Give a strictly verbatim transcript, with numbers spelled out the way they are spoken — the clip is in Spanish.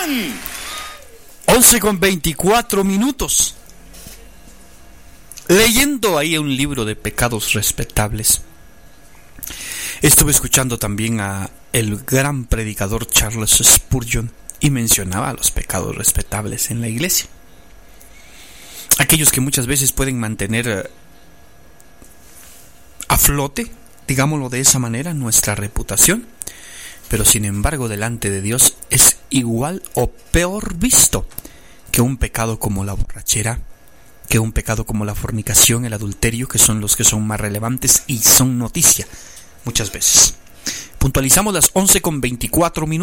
Juan. once con veinticuatro minutos. Leyendo ahí un libro de pecados respetables, estuve escuchando también a el gran predicador Charles Spurgeon y mencionaba los pecados respetables en la iglesia. Aquellos que muchas veces pueden mantener a flote, digámoslo de esa manera, nuestra reputación, pero sin embargo delante de Dios es igual o peor visto que un pecado como la borrachera, que un pecado como la fornicación, el adulterio, que son los que son más relevantes y son noticia muchas veces. Puntualizamos las once con veinticuatro minutos.